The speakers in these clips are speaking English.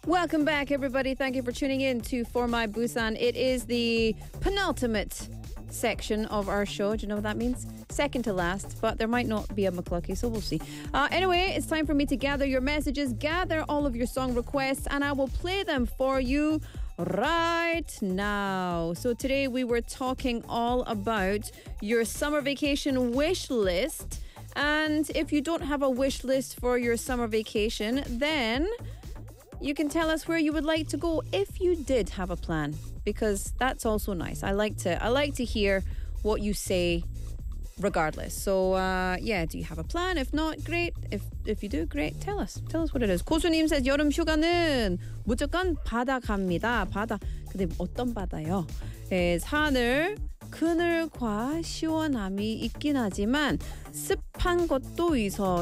Welcome back, everybody. Thank you for tuning in to For My Busan. It is the penultimate section of our show. Do you know what that means? Second to last, but there might not be a McClucky, so we'll see. Anyway, it's time for me to gather your messages, gather all of your song requests, and I will play them for you right now. So today we were talking all about your summer vacation wish list. And if you don't have a wish list for your summer vacation, then you can tell us where you would like to go if you did have a plan, because that's also nice. I like to hear what you say regardless. So do you have a plan? If not, great. If you do, great. Tell us what it is. 고수님 says 여름 휴가는 무조건 바다 갑니다. 바다. 근데 어떤 바다요? 하늘 그늘과 시원함이 있긴 하지만 습한 것도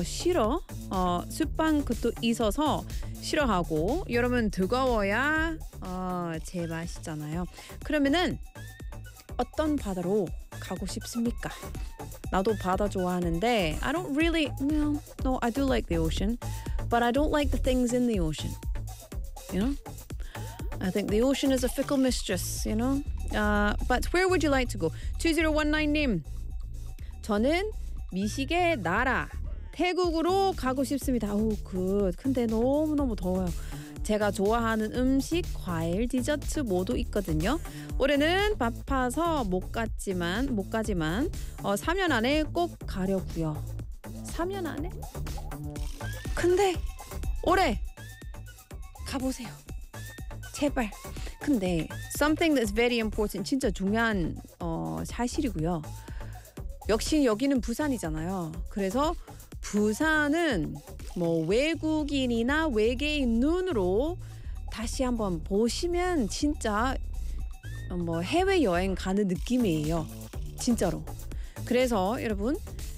있어서 싫어하고 여름은 뜨거워야 제맛이잖아요. 그러면은 어떤 바다로 가고 싶습니까? 나도 바다 좋아하는데 I don't really, no, I do like the ocean, but I don't like the things in the ocean. You know? I think the ocean is a fickle mistress, you know? But where would you like to go? 2019님, 저는 미식의 나라 태국으로 가고 싶습니다. 오, 굿. 근데 너무너무 더워요. 제가 좋아하는 음식, 과일, 디저트 모두 있거든요. 올해는 바빠서 못 가지만 3년 안에 꼭 가려고요. 3년 안에? 근데 올해 가보세요. 제발. 근데 something that's very important, 진짜 중요한 사실이고요. 역시 여기는 부산이잖아요. 그래서 부산은 뭐 외국인이나 외계인 눈으로 다시 한번 보시면 진짜 뭐 해외여행 가는 느낌이에요. 진짜로. 그래서 여러분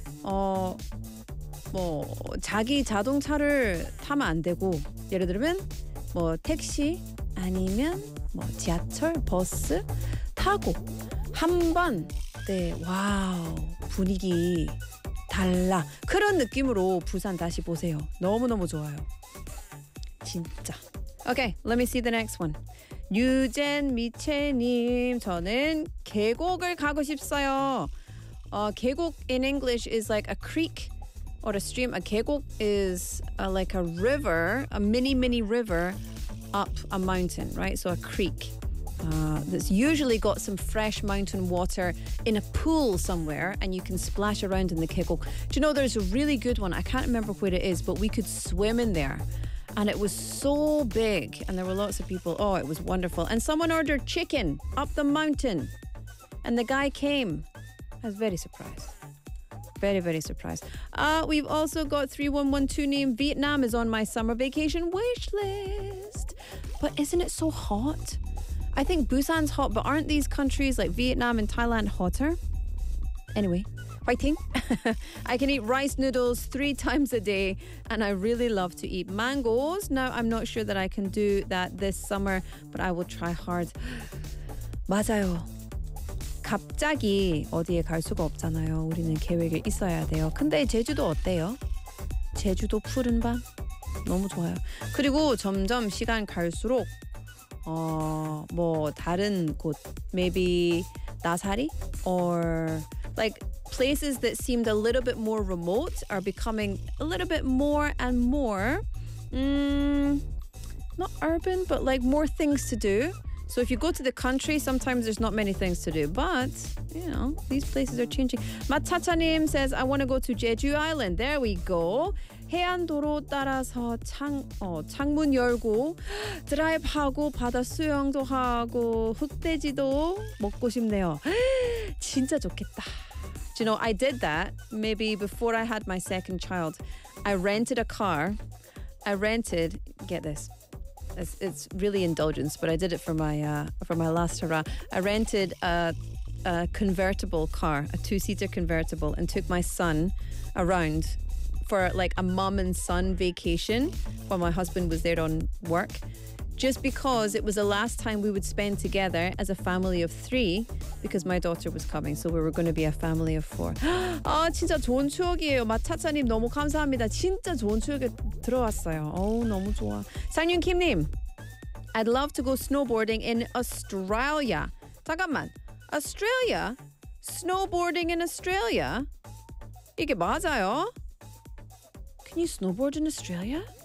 뭐 자기 자동차를 타면 안 되고 예를 들면 뭐 택시 아니면 뭐 지하철, 버스 타고 한번 와우 분위기 달라 그런 느낌으로 부산 다시 보세요. 너무너무 좋아요. 진짜. Okay, let me see the next one. 유젠 미채님, 저는 계곡을 가고 싶어요. 계곡 in English is like a creek or a stream. A 계곡 is like a river, a mini river up a mountain, right? So a creek that's usually got some fresh mountain water in a pool somewhere, and you can splash around in the 계곡. Do you know there's a really good one? I can't remember where it is, but we could swim in there. And it was so big, and there were lots of people. Oh, it was wonderful. And someone ordered chicken up the mountain, and the guy came. I was very surprised. Very, very surprised. We've also got 3112 name. Vietnam is on my summer vacation wish list. But isn't it so hot? I think Busan's hot, but aren't these countries like Vietnam and Thailand hotter? Anyway, fighting. I can eat rice noodles 3 times a day, and I really love to eat mangoes. Now, I'm not sure that I can do that this summer, but I will try hard. 맞아요. 갑자기 어디에 갈 수가 없잖아요. 우리는 계획이 있어야 돼요. 근데 제주도 어때요? 제주도 푸른 밤? 너무 좋아요. 그리고 점점 시간 갈수록 뭐 다른 곳, maybe 나사리 or like places that seemed a little bit more remote are becoming a little bit more and more not urban, but like more things to do. So if you go to the country, sometimes there's not many things to do, but you know, these places are changing. 마차차님 says, I want to go to Jeju Island. There we go. 해안도로 따라서 창문 열고 드라이브하고 바다 수영도 하고 흑돼지도 먹고 싶네요. 진짜 좋겠다. Do you know, I did that maybe before I had my second child. I rented a car. Get this. It's really indulgence, but I did it for my last hurrah. I rented a convertible car, a 2-seater convertible, and took my son around for like a mum and son vacation while my husband was there on work. Just because it was the last time we would spend together as a family of 3 because my daughter was coming, so we were going to be a family of 4. 아, 진짜 좋은 추억이에요. 마차차님 너무 감사합니다. 진짜 좋은 추억이 들어왔어요. 어우, 너무 좋아. 상윤킴님, I'd love to go snowboarding in Australia. 잠깐만. Australia? Snowboarding in Australia? 이게 맞아요? Can you snowboard in Australia?